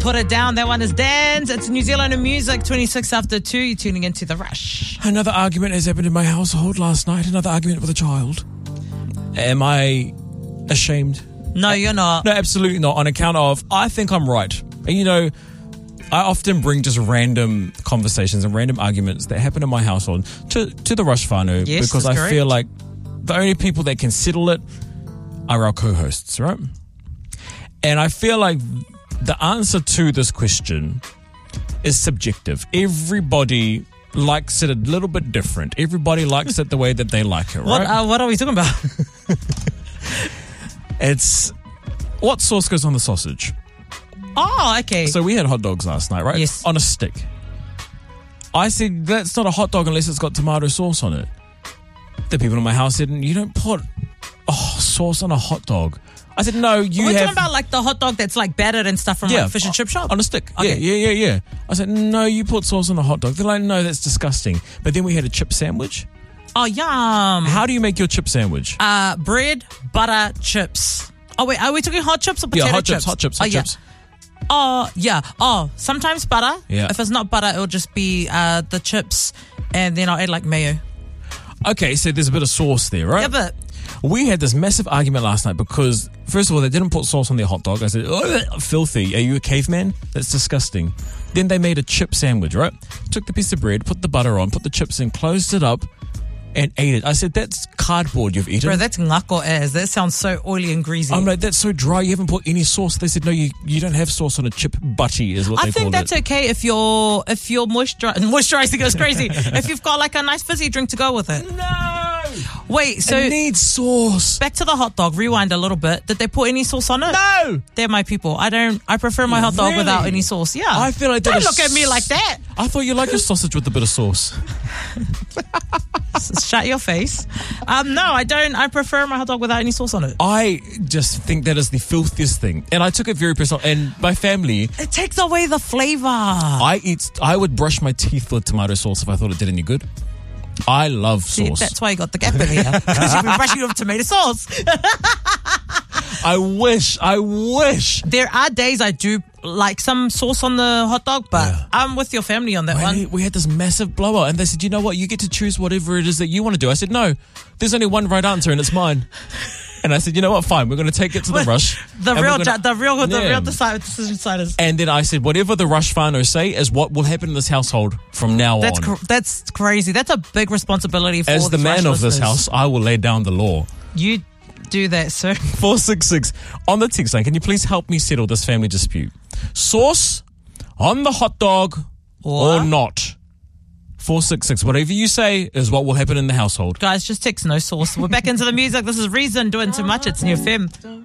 Put It Down. That one is Dan's. It's New Zealand and music. 26 after 2. You're tuning into The Rush. Another argument has happened in my household last night. Another argument with a child. Am I ashamed? No, you're not. No, absolutely not. On account of, I think I'm right. And you know, I often bring just random conversations and random arguments that happen in my household to the Rush whānau, Yes, because that's I correct. feel like the only people that can settle it are our co-hosts, right? And I feel like the answer to this question is subjective. Everybody likes it a little bit different. Everybody likes it the way that they like it, right? What are we talking about? It's what sauce goes on the sausage. Oh, okay. So we had hot dogs last night, right? Yes. On a stick. I said, that's not a hot dog unless it's got tomato sauce on it. The people in my house said, you don't put sauce on a hot dog. I said, no, We're talking about like the hot dog that's like battered and stuff from like fish and chip shop? On a stick. Okay. Yeah. I said, no, you put sauce on a hot dog. They're like, no, that's disgusting. But then we had a chip sandwich. Oh, yum. How do you make your chip sandwich? Bread, butter, chips. Oh, wait, are we talking hot chips or potato chips? Hot chips. Oh, yeah. Oh, sometimes butter. Yeah. If it's not butter, it'll just be the chips, and then I'll add like mayo. Okay, so there's a bit of sauce there, right? Yeah, but We had this massive argument last night because, first of all, they didn't put sauce on their hot dog. I said, filthy. Are you a caveman? That's disgusting. Then they made a chip sandwich, right? Took the piece of bread, put the butter on, put the chips in, closed it up, and ate it. I said, that's cardboard you've eaten. bro, that's ngako as. That sounds so oily and greasy. I'm like, that's so dry. You haven't put any sauce. They said, no, you don't have sauce on a chip butty is what I they think called that's it. okay if you're moisturizing goes crazy. If you've got like a nice fizzy drink to go with it. No! Wait, so it needs sauce. back to the hot dog. Rewind a little bit. Did they put any sauce on it? No! They're my people. I prefer my hot dog Really? without any sauce. Yeah. I feel like don't look at me like that. I thought you liked your sausage with a bit of sauce. Shut your face. No, I don't. I prefer my hot dog without any sauce on it. I just think that is the filthiest thing. And I took it very personal. And my family, It takes away the flavor. I would brush my teeth with tomato sauce if I thought it did any good. I love See, sauce. that's why you got the gap in here. Because you've been brushing with tomato sauce. I wish. There are days I do like some sauce on the hot dog, but Yeah. I'm with your family on that one. We had this massive blowout and they said, you know what, you get to choose whatever it is that you want to do. I said, no, there's only one right answer and it's mine. And I said, you know what, fine, we're going to take it to the Rush. The and real we're gonna- Yeah. decision deciders. And then I said, whatever the Rush whānau say is what will happen in this household from now on. That's crazy. That's a big responsibility for As the man of this house, I will lay down the law. You do that, sir. 466 on the text line. Can you please help me settle this family dispute? Sauce on the hot dog or not? 466. Whatever you say is what will happen in the household. Guys, just text no sauce. We're back into the music. This is Reason doing too much. It's New FM.